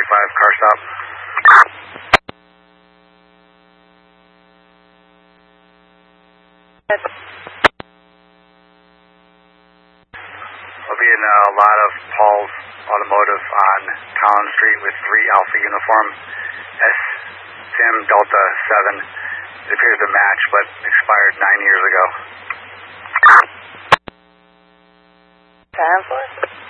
car stop. I'll be in a lot of Paul's Automotive on Collins Street with 3 Alpha uniform, S Sim Delta 7. It appears to match, but expired 9 years ago. Time for it?